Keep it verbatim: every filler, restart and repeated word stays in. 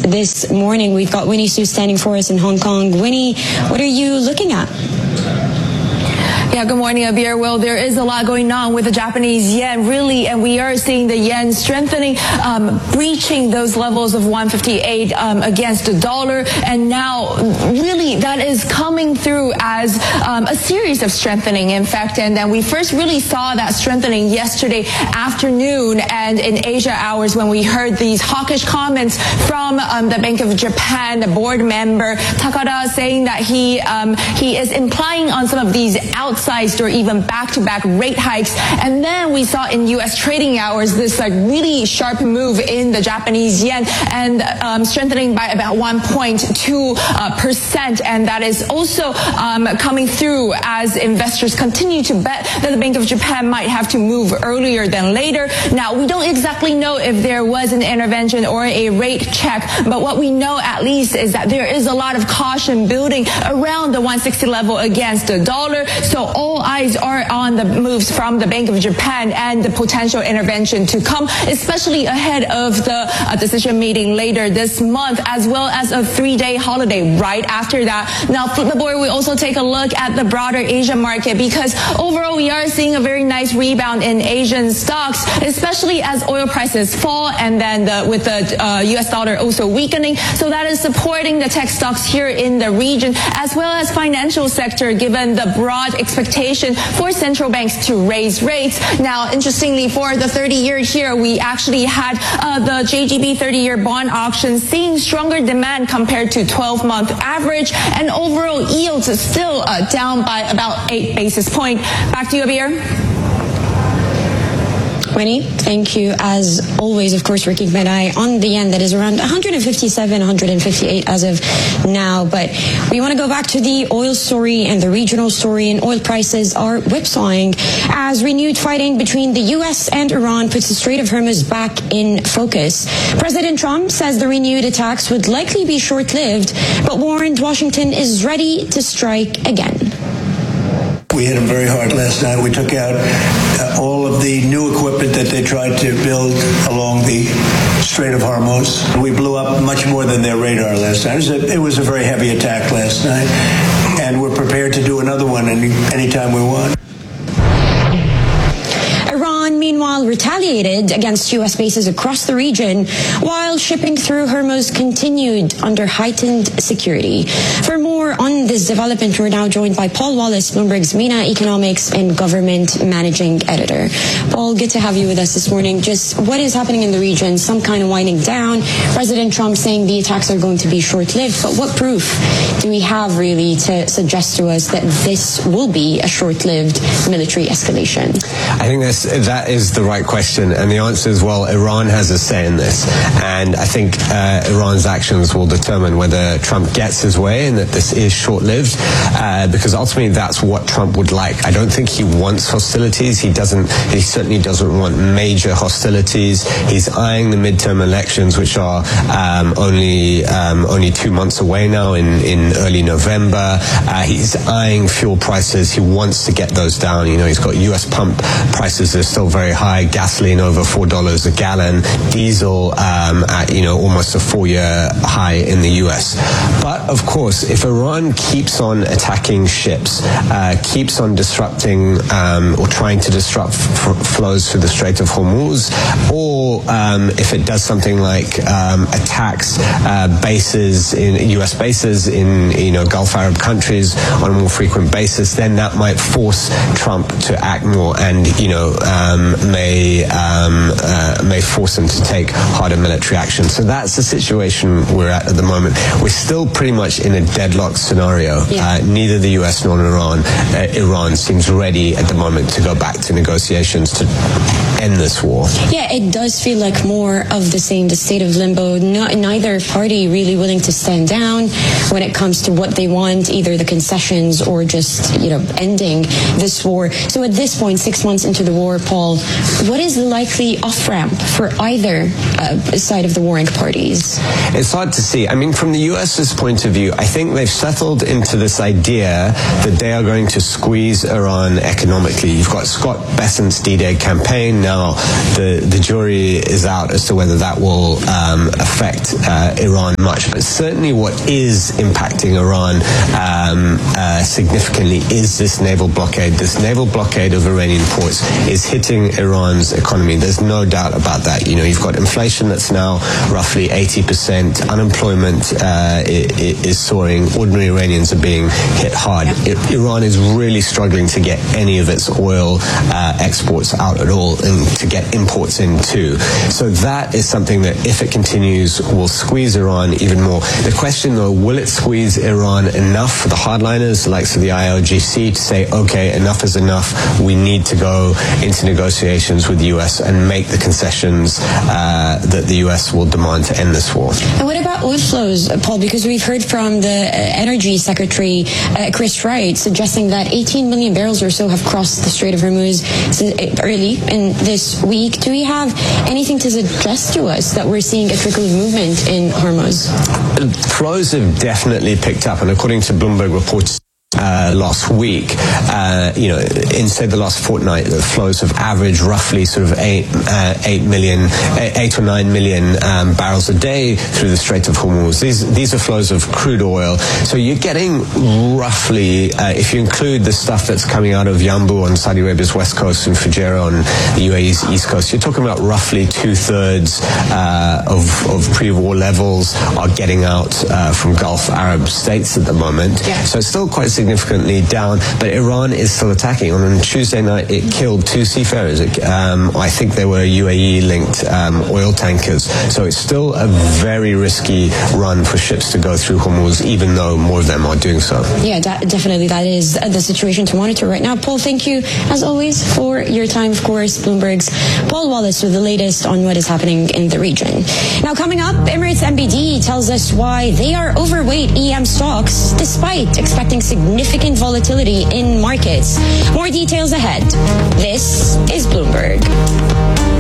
this morning. We've got Winnie Su standing for us in Hong Kong. Winnie, what are you looking at? Yeah, good morning, Abir. Well, there is a lot going on with the Japanese yen, really, and we are seeing the yen strengthening, um, breaching those levels of one fifty-eight um, against the dollar, and now really that is coming through as um, a series of strengthening, in fact, and then we first really saw that strengthening yesterday afternoon and in Asia hours when we heard these hawkish comments from um, the Bank of Japan, the board member Takada, saying that he um, he is implying on some of these outside or even back-to-back rate hikes. And then we saw in U S trading hours this like really sharp move in the Japanese yen and um, strengthening by about one point two percent. And that is also um, coming through as investors continue to bet that the Bank of Japan might have to move earlier than later. Now, we don't exactly know if there was an intervention or a rate check, but what we know at least is that there is a lot of caution building around the one sixty level against the dollar. So all eyes are on the moves from the Bank of Japan and the potential intervention to come, especially ahead of the uh, decision meeting later this month, as well as a three-day holiday right after that. Now, flip the board, we also take a look at the broader Asian market because overall we are seeing a very nice rebound in Asian stocks, especially as oil prices fall and then the, with the uh, U S dollar also weakening. So that is supporting the tech stocks here in the region, as well as financial sector, given the broad expectation for central banks to raise rates. Now, interestingly, for the thirty-year here, we actually had uh, the J G B thirty-year bond auction seeing stronger demand compared to twelve-month average, and overall yields are still uh, down by about eight basis points. Back to you, Abir. Winnie, thank you. As always, of course, we're keeping an eye on the yen that is around one fifty-seven, one fifty-eight as of now. But we want to go back to the oil story and the regional story, and oil prices are whipsawing as renewed fighting between the U S and Iran puts the Strait of Hormuz back in focus. President Trump says the renewed attacks would likely be short-lived, but warned Washington is ready to strike again. We hit them very hard last night. We took out uh, all of the new equipment that they tried to build along the Strait of Hormuz. We blew up much more than their radar last night. It was a, it was a very heavy attack last night, and we're prepared to do another one any anytime we want. Iran, meanwhile, retaliated against U S bases across the region, while shipping through Hormuz continued under heightened security. For more on this development, we're now joined by Paul Wallace, Bloomberg's MENA Economics and Government Managing Editor. Paul, good to have you with us this morning. Just what is happening in the region? Some kind of winding down. President Trump saying the attacks are going to be short-lived, but what proof do we have really to suggest to us that this will be a short-lived military escalation? I think that's, that is the right question, and the answer is, well, Iran has a say in this, and I think uh, Iran's actions will determine whether Trump gets his way and that this is short-lived, uh, because ultimately that's what Trump would like. I don't think he wants hostilities. He doesn't. He certainly doesn't want major hostilities. He's eyeing the midterm elections, which are um, only um, only two months away now in in early November. Uh, he's eyeing fuel prices. He wants to get those down. You know, he's got U S pump prices are still very high. Gasoline over four dollars a gallon. Diesel um, at you know almost a four-year high in the U S. But of course, if Iran keeps on attacking ships, uh, keeps on disrupting um, or trying to disrupt f- flows through the Strait of Hormuz, or um, if it does something like um, attacks uh, bases in U S bases in you know Gulf Arab countries on a more frequent basis, then that might force Trump to act more, and you know um, may um, uh, may force him to take harder military action. So that's the situation we're at at the moment. We're still pretty much in a deadlock scenario. Yeah. Uh, neither the U S nor Iran uh, Iran seems ready at the moment to go back to negotiations to end this war. Yeah, it does feel like more of the same, the state of limbo. No, neither party really willing to stand down when it comes to what they want, either the concessions or just, you know, ending this war. So at this point, six months into the war, Paul, what is the likely off-ramp for either uh, side of the warring parties? It's hard to see. I mean, from the U S's point of view, I think they've settled into this idea that they are going to squeeze Iran economically. You've got Scott Bessent's D-Day campaign. Now now, the, the jury is out as to whether that will um, affect uh, Iran much. But certainly what is impacting Iran um, uh, significantly is this naval blockade. This naval blockade of Iranian ports is hitting Iran's economy. There's no doubt about that. You know, you've got inflation that's now roughly eighty percent. Unemployment uh, is soaring. Ordinary Iranians are being hit hard. I- Iran is really struggling to get any of its oil uh, exports out at all, and to get imports in too. So that is something that, if it continues, will squeeze Iran even more. The question, though, will it squeeze Iran enough for the hardliners, like so the I R G C, to say, okay, enough is enough, we need to go into negotiations with the U S and make the concessions uh, that the U S will demand to end this war? And what about oil flows, Paul? Because we've heard from the Energy Secretary, uh, Chris Wright, suggesting that eighteen million barrels or so have crossed the Strait of Hormuz early in this week. Do we have anything to suggest to us that we're seeing a trickle of movement in Hormuz? Flows have definitely picked up, and according to Bloomberg reports Uh, last week, uh, you know, in say the last fortnight, the flows have averaged roughly sort of eight, uh, eight million, eight or nine million um, barrels a day through the Strait of Hormuz. These these are flows of crude oil. So you're getting roughly, uh, if you include the stuff that's coming out of Yanbu on Saudi Arabia's west coast and Fujairah on the U A E's east coast, you're talking about roughly two thirds uh, of of pre-war levels are getting out uh, from Gulf Arab states at the moment. Yeah. So it's still quite significantly down, but Iran is still attacking. On Tuesday night, it killed two seafarers. It, um, I think they were U A E-linked um, oil tankers. So it's still a very risky run for ships to go through Hormuz, even though more of them are doing so. Yeah, da- definitely. That is the situation to monitor right now. Paul, thank you, as always, for your time. Of course, Bloomberg's Paul Wallace with the latest on what is happening in the region. Now, coming up, Emirates M B D tells us why they are overweight E M stocks, despite expecting significant volatility in markets. More details ahead. This is Bloomberg.